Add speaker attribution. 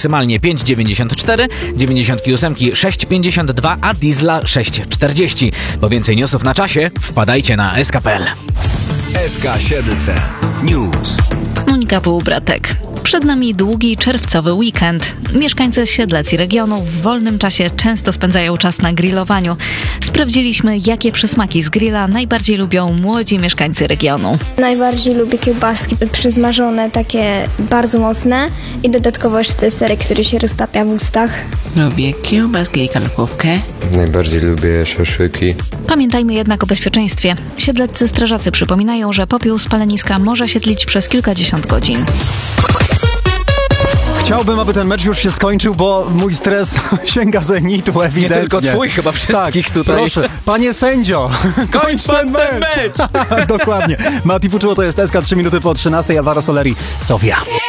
Speaker 1: maksymalnie 5,94, 98 6,52, a diesla 6,40. Po więcej newsów na czasie wpadajcie na sk.pl.
Speaker 2: SK7 News.
Speaker 3: Monika Półbratek. Przed nami długi czerwcowy weekend. Mieszkańcy Siedlec i regionu w wolnym czasie często spędzają czas na grillowaniu. Sprawdziliśmy, jakie przysmaki z grilla najbardziej lubią młodzi mieszkańcy regionu.
Speaker 4: Najbardziej lubię kiełbaski przysmażone, takie bardzo mocne i dodatkowo jeszcze ten serek, który się roztapia w ustach.
Speaker 5: Lubię kiełbaskę i karkówkę.
Speaker 6: Najbardziej lubię szaszłyki.
Speaker 3: Pamiętajmy jednak o bezpieczeństwie. Siedleccy strażacy przypominają, że popiół z paleniska może się tlić przez kilkadziesiąt godzin.
Speaker 7: Chciałbym, aby ten mecz już się skończył, bo mój stres sięga zenitu ewidentnie.
Speaker 1: Nie tylko twój, chyba wszystkich tutaj.
Speaker 7: Proszę, panie sędzio,
Speaker 1: Kończ pan ten mecz!
Speaker 7: Dokładnie. Mati Puczuło, to jest SK 3 minuty po 13, Alvaro Soleri, Sofia.